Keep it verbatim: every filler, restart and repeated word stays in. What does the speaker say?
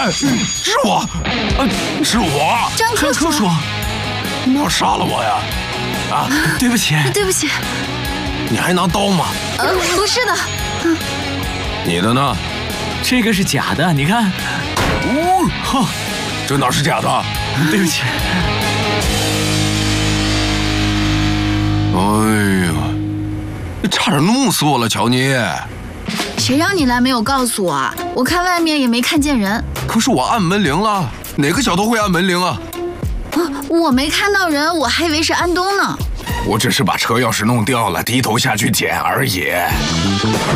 是我，呃，是我。 张科叔， 你要杀了我呀？啊， 对不起， 对不起。 你还拿刀吗？ 呃，不是的。嗯， 你的呢？ 这个是假的，你看。 哦，哼，这哪是假的？ 对不起。 哎呀，差点弄死我了，乔妮。 谁让你来没有告诉我啊？我看外面也没看见人。 可是我按门铃了，哪个小偷会按门铃啊？ 啊，我没看到人，我还以为是安东呢。 我只是把车钥匙弄掉了，低头下去捡而已。